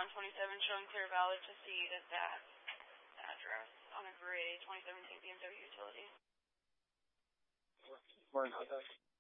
on 27 showing clear valid to seed at that address on a gray 2017 BMW utility. Morning,